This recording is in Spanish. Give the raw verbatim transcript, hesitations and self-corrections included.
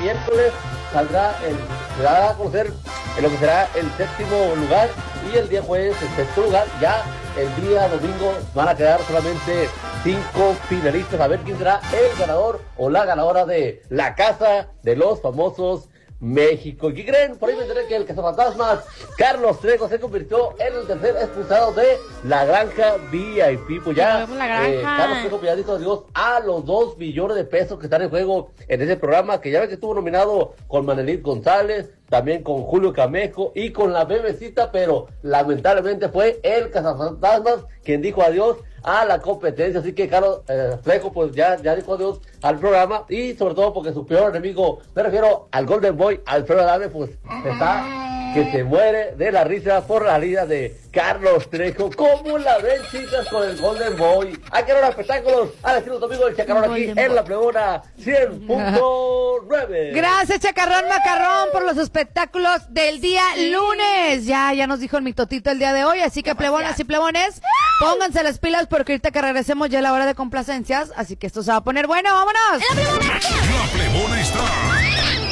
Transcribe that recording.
miércoles saldrá el, se dará a conocer en lo que será el séptimo lugar y el día jueves el sexto lugar. Ya el día domingo van a quedar solamente cinco finalistas, a ver quién será el ganador o la ganadora de la Casa de los Famosos México. ¿Y qué creen? Por ahí me enteré que el cazafantasmas Carlos Trejo se convirtió en el tercer expulsado de la Granja V I P. Pues ya eh, Carlos Trejo ya dijo adiós a los dos millones de pesos que están en juego en ese programa, que ya ves que estuvo nominado con Manelit González, también con Julio Camejo y con la bebecita, pero lamentablemente fue el cazafantasmas quien dijo adiós a la competencia. Así que Carlos eh, Trejo pues ya, ya dijo adiós al programa, y sobre todo porque su peor enemigo, me refiero al Golden Boy Alfredo Adame, pues está que se muere de la risa por la vida de Carlos Trejo. ¿Cómo la ven, chicas, con el Golden Boy? Hay que ver los espectáculos al estilo domingo del Chacarrón aquí Golden en Boy. La Plebona cien punto nueve. Gracias, Chacarrón Macarrón, por los espectáculos del día lunes. Ya, ya nos dijo el mitotito el día de hoy, así que plebonas y plebones, pónganse las pilas porque ahorita que regresemos ya es la hora de complacencias, así que esto se va a poner bueno. ¡Vámonos! La Plebona está